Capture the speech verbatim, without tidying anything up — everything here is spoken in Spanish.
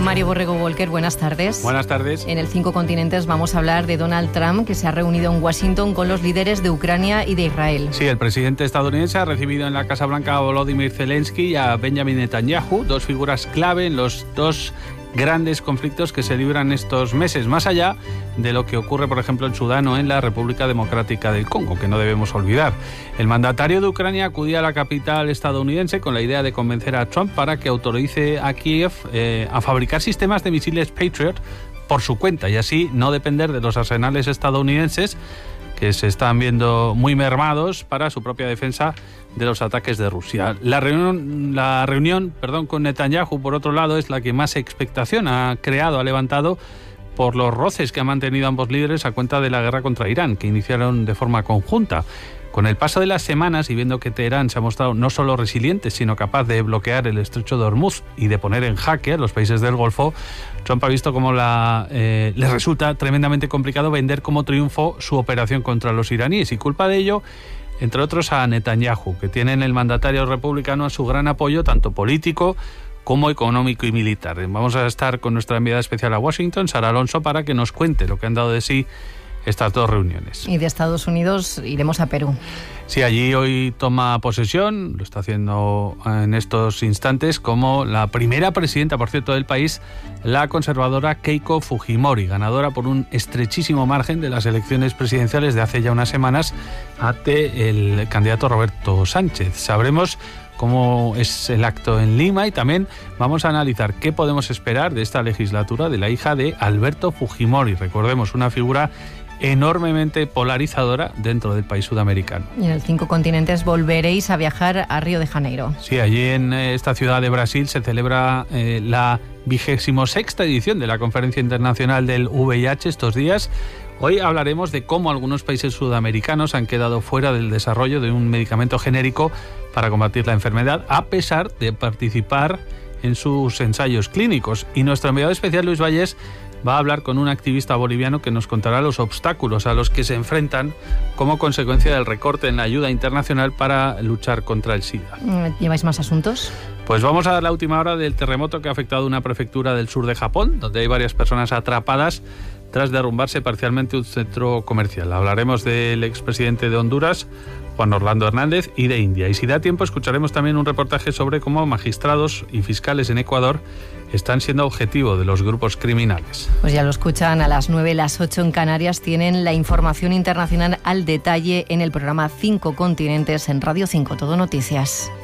Mario Borrego Walker, buenas tardes. Buenas tardes. En el Cinco Continentes vamos a hablar de Donald Trump, que se ha reunido en Washington con los líderes de Ucrania y de Israel. Sí, el presidente estadounidense ha recibido en la Casa Blanca a Volodymyr Zelensky y a Benjamin Netanyahu, dos figuras clave en los dos grandes conflictos que se libran estos meses, más allá de lo que ocurre, por ejemplo, en Sudán o en la República Democrática del Congo, que no debemos olvidar. El mandatario de Ucrania acudía a la capital estadounidense con la idea de convencer a Trump para que autorice a Kiev eh, a fabricar sistemas de misiles Patriot por su cuenta y así no depender de los arsenales estadounidenses, que se están viendo muy mermados para su propia defensa de los ataques de Rusia. La reunión, la reunión perdón, con Netanyahu, por otro lado, es la que más expectación ha creado, ha levantado por los roces que han mantenido ambos líderes a cuenta de la guerra contra Irán, que iniciaron de forma conjunta. Con el paso de las semanas y viendo que Teherán se ha mostrado no solo resiliente, sino capaz de bloquear el estrecho de Hormuz y de poner en jaque a los países del Golfo, Trump ha visto cómo la, eh, les resulta tremendamente complicado vender como triunfo su operación contra los iraníes, y culpa de ello, entre otros, a Netanyahu, que tiene en el mandatario republicano a su gran apoyo, tanto político como económico y militar. Vamos a estar con nuestra enviada especial a Washington, Sara Alonso, para que nos cuente lo que han dado de sí estas dos reuniones. Y de Estados Unidos iremos a Perú. Sí, allí hoy toma posesión, lo está haciendo en estos instantes, como la primera presidenta, por cierto, del país, la conservadora Keiko Fujimori, ganadora por un estrechísimo margen de las elecciones presidenciales de hace ya unas semanas ante el candidato Roberto Sánchez. Sabremos cómo es el acto en Lima y también vamos a analizar qué podemos esperar de esta legislatura de la hija de Alberto Fujimori. Recordemos, una figura enormemente polarizadora dentro del país sudamericano. Y en el Cinco Continentes volveréis a viajar a Río de Janeiro. Sí, allí en esta ciudad de Brasil se celebra eh, la vigésimo sexta edición de la Conferencia Internacional del V I H estos días. Hoy hablaremos de cómo algunos países sudamericanos han quedado fuera del desarrollo de un medicamento genérico para combatir la enfermedad, a pesar de participar en sus ensayos clínicos. Y nuestro enviado especial, Luis Vallés, va a hablar con un activista boliviano que nos contará los obstáculos a los que se enfrentan como consecuencia del recorte en la ayuda internacional para luchar contra el SIDA. ¿Lleváis más asuntos? Pues vamos a dar la última hora del terremoto que ha afectado una prefectura del sur de Japón, donde hay varias personas atrapadas tras derrumbarse parcialmente un centro comercial. Hablaremos del expresidente de Honduras, Juan Orlando Hernández, y de India. Y si da tiempo, escucharemos también un reportaje sobre cómo magistrados y fiscales en Ecuador están siendo objetivo de los grupos criminales. Pues ya lo escuchan, a las nueve, las ocho en Canarias tienen la información internacional al detalle en el programa Cinco Continentes en Radio cinco, Todo Noticias.